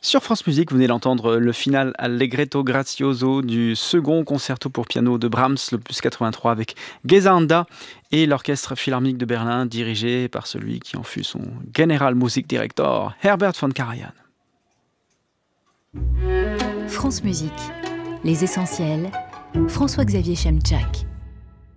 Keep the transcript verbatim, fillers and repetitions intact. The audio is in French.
Sur France Musique, vous venez d'entendre le final allegretto grazioso du second concerto pour piano de Brahms, l'opus quatre-vingt-trois avec Gesanda et l'orchestre philharmonique de Berlin dirigé par celui qui en fut son Generalmusikdirektor, Herbert von Karajan. France Musique, les essentiels, François-Xavier Chemtchak.